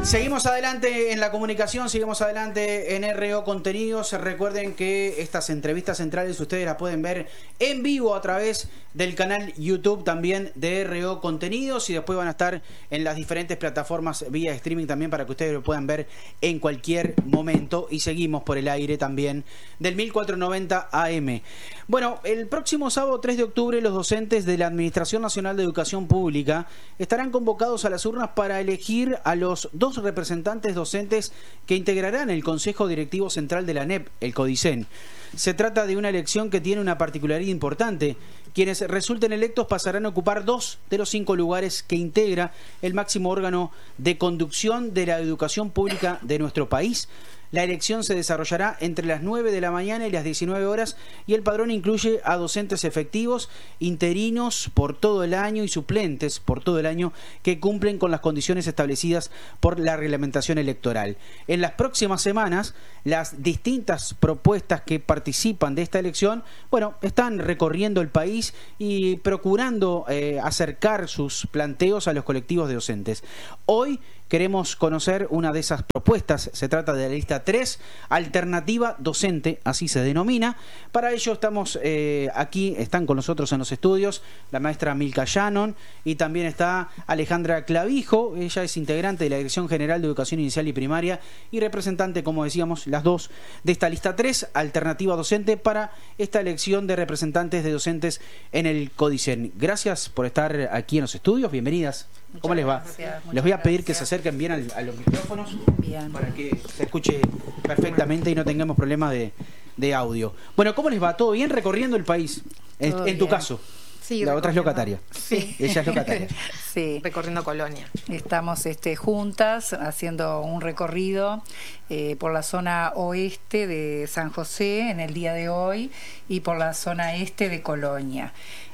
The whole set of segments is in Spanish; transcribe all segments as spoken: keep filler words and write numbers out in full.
Seguimos adelante en la comunicación, seguimos adelante en R O Contenidos. Recuerden que estas entrevistas centrales ustedes las pueden ver en vivo a través del canal YouTube también de R O Contenidos, y después van a estar en las diferentes plataformas vía streaming también para que ustedes lo puedan ver en cualquier momento. Y seguimos por el aire también del mil cuatrocientos noventa A M. Bueno, el próximo sábado tres de octubre los docentes de la Administración Nacional de Educación Pública estarán convocados a las urnas para elegir a los dos representantes docentes que integrarán el Consejo Directivo Central de la A N E P, el CODICEN. Se trata de una elección que tiene una particularidad importante. Quienes resulten electos pasarán a ocupar dos de los cinco lugares que integra el máximo órgano de conducción de la educación pública de nuestro país. La elección se desarrollará entre las nueve de la mañana y las diecinueve horas, y el padrón incluye a docentes efectivos, interinos por todo el año y suplentes por todo el año que cumplen con las condiciones establecidas por la reglamentación electoral. En las próximas semanas, las distintas propuestas que participan de esta elección, bueno, están recorriendo el país y procurando eh, acercar sus planteos a los colectivos de docentes. Hoy queremos conocer una de esas propuestas. Se trata de la lista tres, Alternativa Docente, así se denomina. Para ello estamos eh, aquí, están con nosotros en los estudios la maestra Milka Shannon, y también está Alejandra Clavijo. Ella es integrante de la Dirección General de Educación Inicial y Primaria y representante, como decíamos, las dos de esta lista tres, Alternativa Docente, para esta elección de representantes de docentes en el CODICEN. Gracias por estar aquí en los estudios, bienvenidas. Muchas ¿Cómo les va? Gracias, les voy a pedir gracias. que se acerquen bien al, a los micrófonos. Bien. Para que se escuche perfectamente y no tengamos problemas de, de audio. Bueno, ¿cómo les va? ¿Todo bien recorriendo el país? En, en tu caso. Sí, la otra es locataria. Sí. Ella es locataria. Sí. Recorriendo Colonia. Estamos este, juntas haciendo un recorrido eh, por la zona oeste de San José en el día de hoy y por la zona este de Colonia.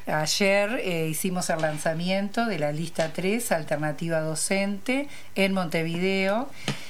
Ayer eh, hicimos el lanzamiento de la lista tres, Alternativa Docente, en Montevideo,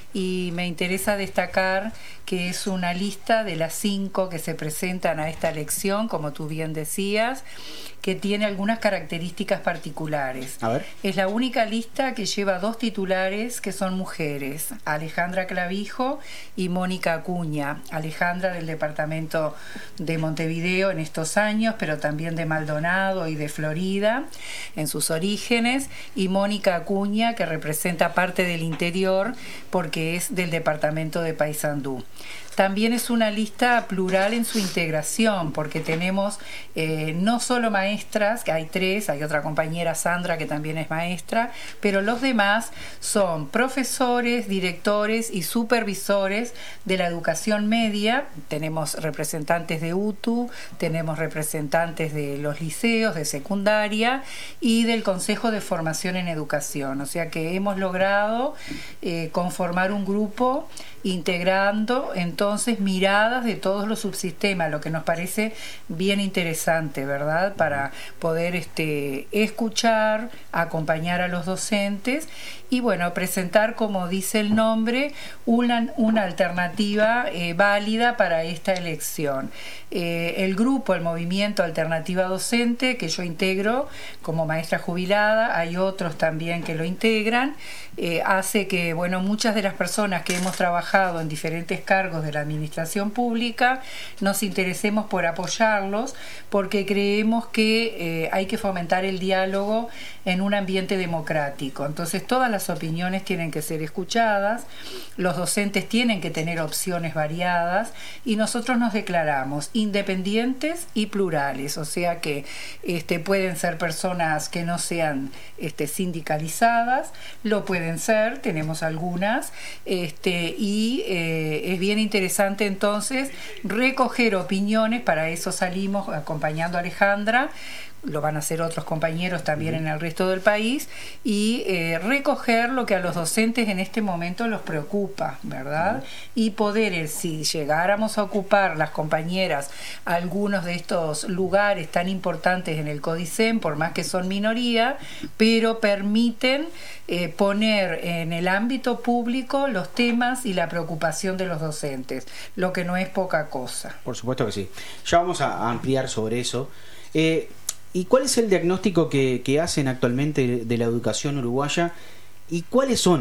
y me interesa destacar que es una lista de las cinco que se presentan a esta elección, como tú bien decías, que tiene algunas características particulares. A ver. Es la única lista que lleva dos titulares que son mujeres, Alejandra Clavijo y Mónica Acuña. Alejandra del departamento de Montevideo en estos años, pero también de Maldonado y de Florida en sus orígenes, y Mónica Acuña, que representa parte del interior porque es del departamento de Paysandú. También es una lista plural en su integración, porque tenemos eh, no solo maestras, que hay tres, hay otra compañera, Sandra, que también es maestra, pero los demás son profesores, directores y supervisores de la educación media. Tenemos representantes de U T U, tenemos representantes de los liceos, de secundaria y del Consejo de Formación en Educación. O sea que hemos logrado eh, conformar un grupo integrando entonces miradas de todos los subsistemas, lo que nos parece bien interesante, ¿verdad? Para poder este, escuchar, acompañar a los docentes y, bueno, presentar, como dice el nombre, una, una alternativa eh, válida para esta elección. Eh, el grupo, el movimiento Alternativa Docente, que yo integro como maestra jubilada, hay otros también que lo integran, eh, hace que, bueno, muchas de las personas que hemos trabajado en diferentes cargos de la administración pública nos interesemos por apoyarlos, porque creemos que eh, hay que fomentar el diálogo en un ambiente democrático. Entonces todas las opiniones tienen que ser escuchadas, los docentes tienen que tener opciones variadas, y nosotros nos declaramos independientes y plurales, o sea que este, pueden ser personas que no sean este, sindicalizadas, lo pueden ser, tenemos algunas, este, y eh, es bien interesante entonces recoger opiniones. Para eso salimos acompañando a Alejandra, lo van a hacer otros compañeros también en el resto del país, y eh, recoger lo que a los docentes en este momento los preocupa, ¿verdad? Y poder, eh, si llegáramos a ocupar las compañeras algunos de estos lugares tan importantes en el CODICEN, por más que son minoría, pero permiten eh, poner en el ámbito público los temas y la preocupación de los docentes, lo que no es poca cosa. Por supuesto que sí. Ya vamos a ampliar sobre eso. Eh, ¿Y cuál es el diagnóstico que, que hacen actualmente de la educación uruguaya? ¿Y cuáles son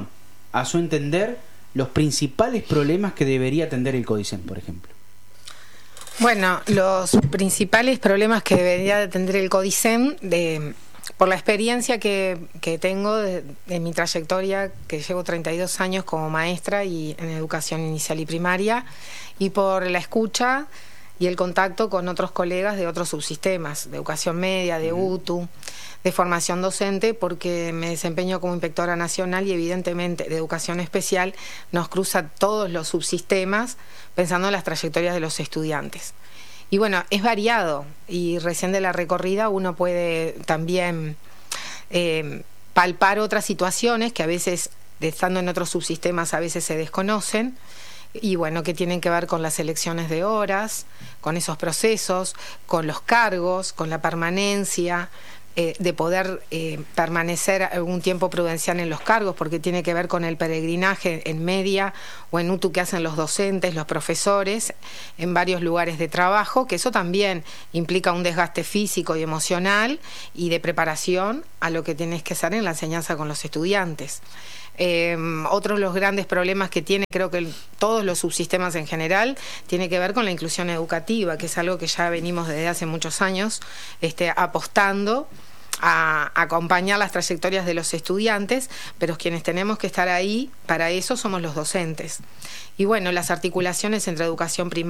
a su entender, los principales problemas que debería atender el CODICEN, por ejemplo? Bueno, los principales problemas que debería atender el CODICEN, de, por la experiencia que, que tengo de, de mi trayectoria, que llevo treinta y dos años como maestra y en educación inicial y primaria, y por la escucha y el contacto con otros colegas de otros subsistemas, de educación media, de U T U, de formación docente, porque me desempeño como inspectora nacional y evidentemente de educación especial nos cruza todos los subsistemas pensando en las trayectorias de los estudiantes. Y bueno, es variado y recién de la recorrida uno puede también eh, palpar otras situaciones que a veces, estando en otros subsistemas, a veces se desconocen, y bueno, que tienen que ver con las elecciones de horas, con esos procesos, con los cargos, con la permanencia, eh, de poder eh, permanecer algún tiempo prudencial en los cargos, porque tiene que ver con el peregrinaje en media o en U T U que hacen los docentes, los profesores, en varios lugares de trabajo, que eso también implica un desgaste físico y emocional y de preparación a lo que tienes que hacer en la enseñanza con los estudiantes. Eh, otros de los grandes problemas que tiene, creo que el, todos los subsistemas en general, tiene que ver con la inclusión educativa, que es algo que ya venimos desde hace muchos años este, apostando a, a acompañar las trayectorias de los estudiantes, pero quienes tenemos que estar ahí para eso somos los docentes. Y bueno, las articulaciones entre educación primaria